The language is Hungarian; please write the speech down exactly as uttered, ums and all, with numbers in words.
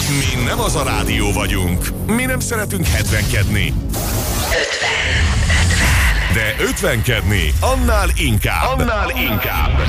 Mi nem az a rádió vagyunk. Mi nem szeretünk hetvenkedni. ötven, ötven. De ötvenkedni annál inkább. Annál inkább.